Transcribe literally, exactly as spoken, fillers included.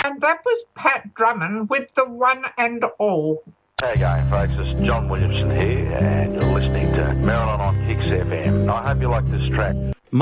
And that was Pat Drummond with The One and All. How you going, folks? It's John Williamson here, and you're listening to Marilyn on Kicks F M. I hope you like this track.